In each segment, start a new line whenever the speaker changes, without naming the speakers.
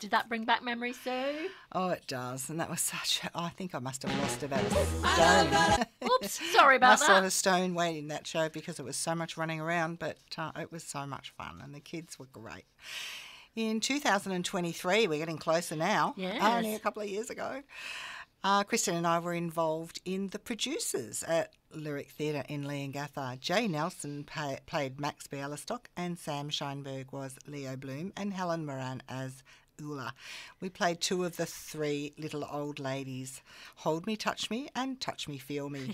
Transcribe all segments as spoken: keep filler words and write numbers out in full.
Did that bring back memories, Sue?
Oh, it does. And that was such a, I think I must have lost about a stone.
Oops, sorry about
must
that.
have a stone weight in that show because it was so much running around, but uh, it was so much fun and the kids were great. In two thousand twenty-three, we're getting closer now,
Yes.
only a couple of years ago, uh, Kristen and I were involved in The Producers at Lyric Theatre in Leongatha. Jay Nelson pay, played Max Bialystock and Sam Scheinberg was Leo Bloom and Helen Moran as Ula. We played two of the three little old ladies, Hold Me, Touch Me and Touch Me, Feel Me.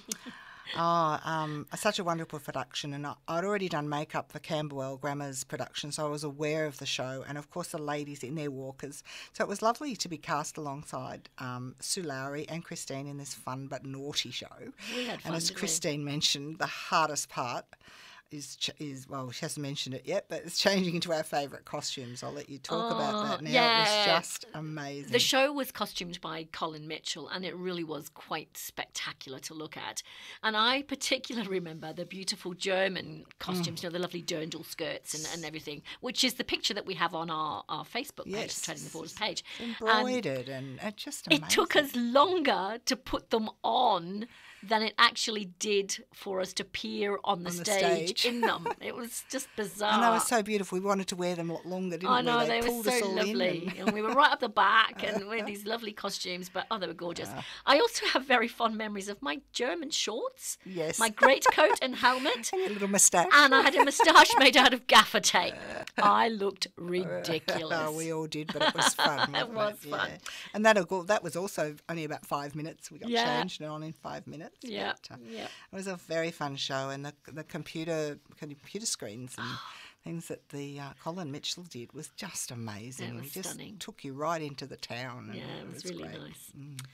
Oh, um, such a wonderful production, and I- I'd already done makeup for Camberwell Grammar's production, so I was aware of the show, and of course the ladies in their walkers. So it was lovely to be cast alongside um, Sue Lowry and Christine in this fun but naughty show.
We had fun,
and as
didn't we?
Christine mentioned, the hardest part is, ch- is well, she hasn't mentioned it yet, but it's changing into our favourite costumes. I'll let you talk about that now. It
yeah.
was just amazing.
The show was costumed by Colin Mitchell, and it really was quite spectacular to look at. And I particularly remember the beautiful German costumes, you know, the lovely dirndl skirts and, and everything, which is the picture that we have on our, our Facebook page,
Yes.
the Trading the Borders page.
Embroidered and, and just amazing.
It took us longer to put them on than it actually did for us to peer on the,
On the
stage,
stage.
in them. It was just bizarre.
And they were so beautiful. We wanted to wear them a lot longer, didn't
I
we?
know, they, were
pulled us
so
all
lovely.
in and-
And we were right up the back and we had these lovely costumes, but oh, they were gorgeous. I also have very fond memories of my German shorts,
Yes.
my greatcoat and helmet,
and your little moustache.
and I had a moustache made out of gaffer tape. I looked ridiculous.
Oh, we all did, but it was fun.
It
Wasn't
was
it?
fun.
Yeah. And that that was also only about five minutes. We got
Yeah.
changed and on in five minutes.
Yeah,
But, uh,
yeah.
It was a very fun show, and the the computer computer screens and things that the uh, Colin Mitchell did was just amazing.
Yeah, it was
he just
stunning.
took you right into the town. And
Yeah, it was really
great.
nice.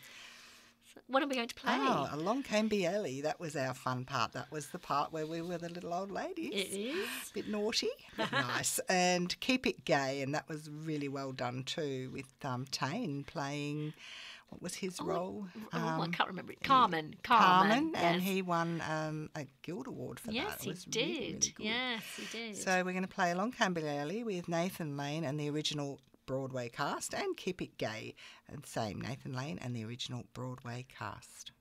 So what are we going to play?
Oh, Along Came Bielly. That was our fun part. That was the part where we were the little old ladies.
It is.
Bit naughty, but nice. And Keep It Gay, and that was really well done too, with um, Tane playing, what was his role?
Oh, I
Um,
can't remember it. Carmen.
Carmen,
Carmen.
and
yes.
he won um, a Guild Award for
Yes,
that. It
he
was
did.
really, really good.
Yes, he did.
So we're going to play Along Came Bielly with Nathan Lane and the original Broadway cast, and Keep It Gay, and same Nathan Lane and the original Broadway cast.